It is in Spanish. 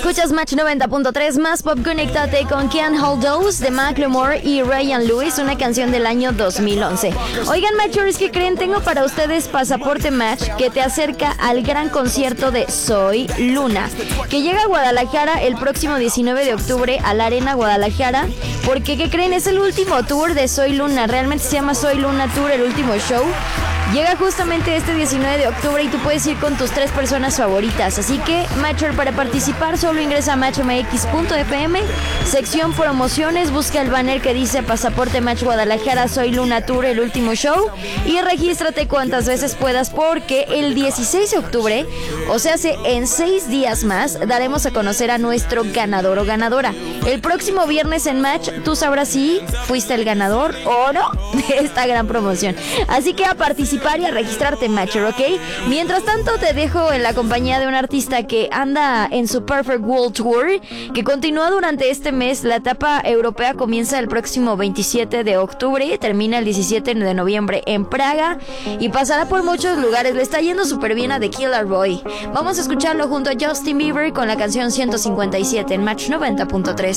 Escuchas Match 90.3, más pop. Conéctate con Can't Hold Those de Macklemore y Ryan Lewis, una canción del año 2011. Oigan, Matchers, ¿qué creen? Tengo para ustedes pasaporte Match que te acerca al gran concierto de Soy Luna, que llega a Guadalajara el próximo 19 de octubre a la Arena Guadalajara, porque ¿qué creen? Es el último tour de Soy Luna, realmente se llama Soy Luna Tour, el último show. Llega justamente este 19 de octubre y tú puedes ir con tus 3 personas favoritas. Así que, Matcher, para participar solo ingresa a matchmx.fm, sección promociones, busca el banner que dice Pasaporte Match Guadalajara Soy Luna Tour, el último show, y regístrate cuantas veces puedas, porque el 16 de octubre, o sea, en 6 días más, daremos a conocer a nuestro ganador o ganadora. El próximo viernes en Match, tú sabrás si fuiste el ganador o no de esta gran promoción. Así que a participar y a registrarte, Matcher, ¿ok? Mientras tanto, te dejo en la compañía de un artista que anda en su Perfect World Tour, que continúa durante este mes. La etapa europea comienza el próximo 27 de octubre y termina el 17 de noviembre en Praga, y pasará por muchos lugares. Le está yendo súper bien a The Killer Boy. Vamos a escucharlo junto a Justin Bieber con la canción 157 en Match 90.3.